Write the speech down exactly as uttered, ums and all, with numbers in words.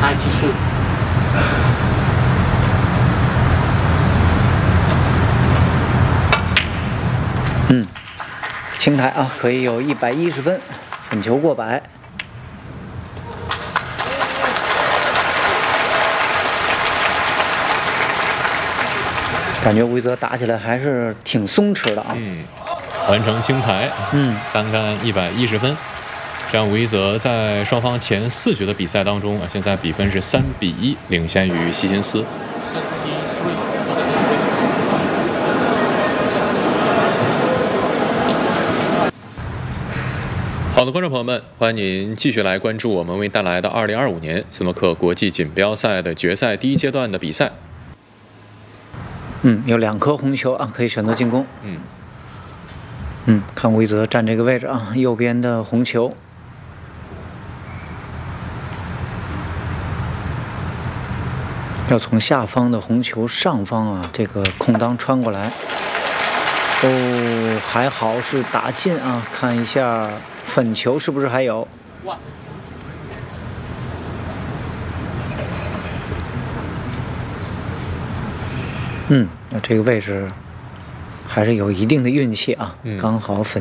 台支持。 嗯，青台啊，可以有一百一十分，粉球过百。感觉吴一泽打起来还是挺松弛的啊。 嗯，完成青台， 嗯， 单杆一百一十分。这样，吴一泽在双方前四局的比赛当中啊，现在比分是三比一，领先于希金斯。好的，观众朋友们，欢迎您继续来关注我们为带来的二零二五年斯诺克国际锦标赛的决赛第一阶段的比赛。 嗯，有两颗红球啊，可以选择进攻。 嗯， 嗯，看吴一泽站这个位置啊，右边的红球。要从下方的红球上方啊，这个空当穿过来。哦，还好是打进啊！看一下粉球是不是还有？嗯，那这个位置还是有一定的运气啊， 嗯、 刚好粉